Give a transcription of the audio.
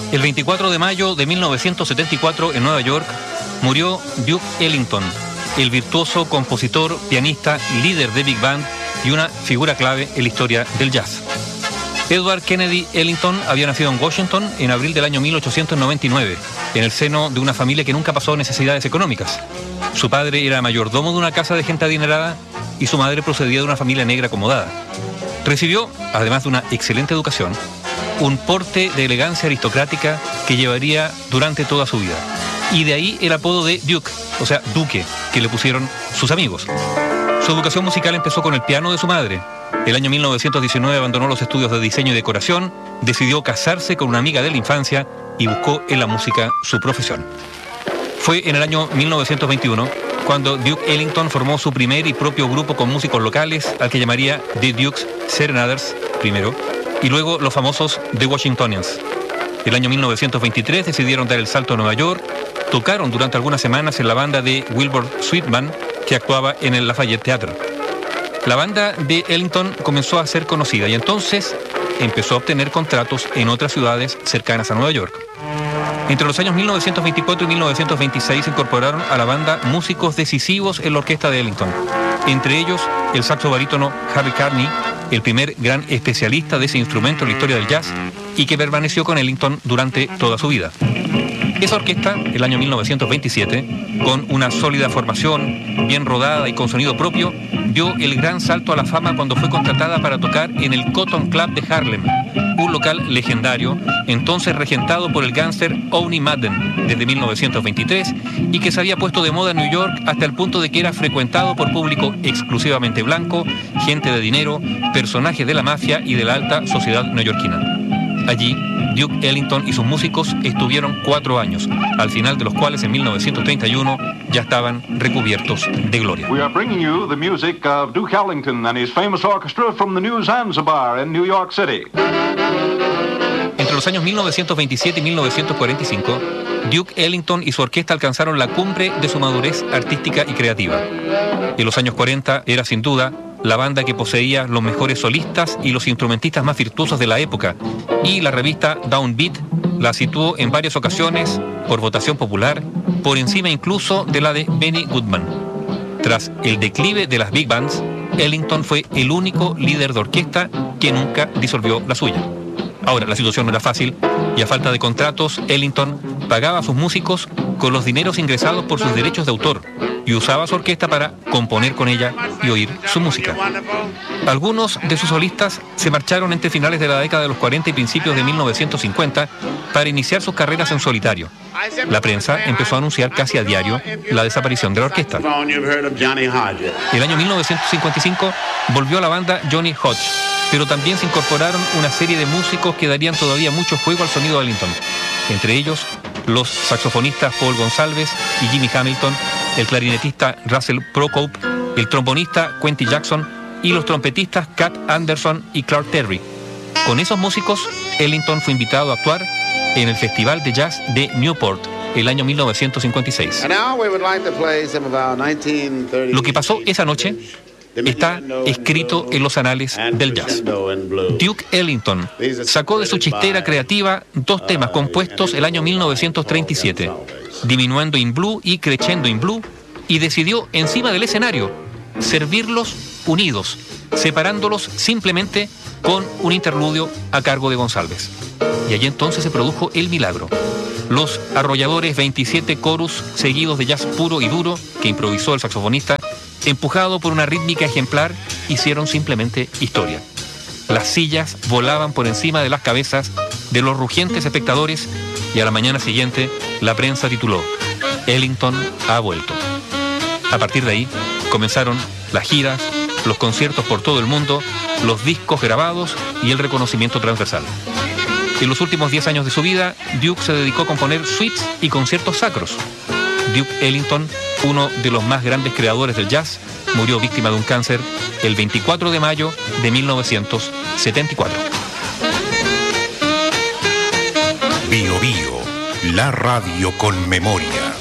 El 24 de mayo de 1974 en Nueva York murió Duke Ellington, el virtuoso compositor, pianista, líder de Big Band y una figura clave en la historia del jazz. Edward Kennedy Ellington había nacido en Washington en abril del año 1899, en el seno de una familia que nunca pasó necesidades económicas. Su padre era mayordomo de una casa de gente adinerada y su madre procedía de una familia negra acomodada. Recibió, además de una excelente educación, un porte de elegancia aristocrática que llevaría durante toda su vida. Y de ahí el apodo de Duke, o sea, Duque, que le pusieron sus amigos. Su educación musical empezó con el piano de su madre. El año 1919 abandonó los estudios de diseño y decoración, decidió casarse con una amiga de la infancia y buscó en la música su profesión. Fue en el año 1921 cuando Duke Ellington formó su primer y propio grupo con músicos locales, al que llamaría The Duke's Serenaders primero, y luego los famosos The Washingtonians. El año 1923 decidieron dar el salto a Nueva York, tocaron durante algunas semanas en la banda de Wilbur Sweetman, que actuaba en el Lafayette Theatre. La banda de Ellington comenzó a ser conocida y entonces empezó a obtener contratos en otras ciudades cercanas a Nueva York. Entre los años 1924 y 1926 se incorporaron a la banda músicos decisivos en la orquesta de Ellington, entre ellos el saxo barítono Harry Carney, el primer gran especialista de ese instrumento en la historia del jazz y que permaneció con Ellington durante toda su vida. Esa orquesta, el año 1927, con una sólida formación, bien rodada y con sonido propio, dio el gran salto a la fama cuando fue contratada para tocar en el Cotton Club de Harlem, un local legendario, entonces regentado por el gángster Owney Madden desde 1923 y que se había puesto de moda en New York hasta el punto de que era frecuentado por público exclusivamente blanco, gente de dinero, personajes de la mafia y de la alta sociedad neoyorquina. Allí, Duke Ellington y sus músicos estuvieron 4 años, al final de los cuales en 1931 ya estaban recubiertos de gloria. We are bringing you the music of Duke Ellington and his famous orchestra from the New Zanzibar in New York City. Entre los años 1927 y 1945, Duke Ellington y su orquesta alcanzaron la cumbre de su madurez artística y creativa. En los años 40 era sin duda la banda que poseía los mejores solistas y los instrumentistas más virtuosos de la época, y la revista Downbeat la situó en varias ocasiones, por votación popular, por encima incluso de la de Benny Goodman. Tras el declive de las big bands, Ellington fue el único líder de orquesta que nunca disolvió la suya. Ahora, la situación no era fácil y a falta de contratos, Ellington pagaba a sus músicos con los dineros ingresados por sus derechos de autor y usaba su orquesta para componer con ella y oír su música. Algunos de sus solistas se marcharon entre finales de la década de los 40 y principios de 1950 para iniciar sus carreras en solitario. La prensa empezó a anunciar casi a diario la desaparición de la orquesta. El año 1955 volvió a la banda Johnny Hodge, pero también se incorporaron una serie de músicos que darían todavía mucho juego al sonido de Ellington. Entre ellos, los saxofonistas Paul Gonsalves y Jimmy Hamilton, el clarinetista Russell Procope, el trombonista Quentin Jackson y los trompetistas Cat Anderson y Clark Terry. Con esos músicos, Ellington fue invitado a actuar en el Festival de Jazz de Newport el año 1956. Lo que pasó esa noche está escrito en los anales del jazz. Duke Ellington sacó de su chistera creativa 2 temas compuestos el año 1937, Diminuendo in Blue y Crescendo in Blue, y decidió encima del escenario servirlos unidos, separándolos simplemente con un interludio a cargo de Gonsalves. Y allí entonces se produjo el milagro. Los arrolladores 27 chorus seguidos de jazz puro y duro que improvisó el saxofonista, empujado por una rítmica ejemplar, hicieron simplemente historia. Las sillas volaban por encima de las cabezas de los rugientes espectadores y a la mañana siguiente la prensa tituló: Ellington ha vuelto. A partir de ahí comenzaron las giras, los conciertos por todo el mundo, los discos grabados y el reconocimiento transversal. En los últimos 10 años de su vida, Duke se dedicó a componer suites y conciertos sacros. Duke Ellington, uno de los más grandes creadores del jazz, murió víctima de un cáncer el 24 de mayo de 1974. Bio Bio, la radio con memoria.